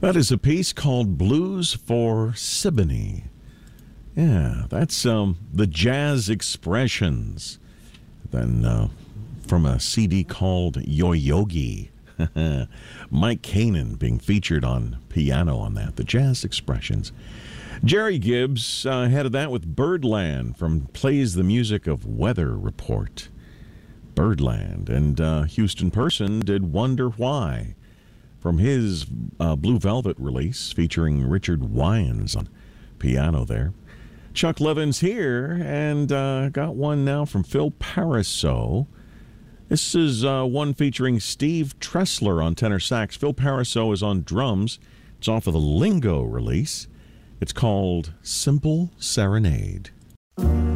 That is a piece called Blues for Siboney. Yeah, that's the Jazz Expressions. Then from a CD called Yo Yogi. Mike Kanan being featured on piano on that. The Jazz Expressions. Jerry Gibbs ahead of that with Birdland from Plays the Music of Weather Report. Birdland. And Houston Person did Wonder Why from his Blue Velvet release featuring Richard Wyans on piano there. Chuck Levin's here and got one now from Phil Pariseau. This is one featuring Steve Tressler on tenor sax. Phil Pariseau is on drums. It's off of the Lingo release. It's called Simple Serenade.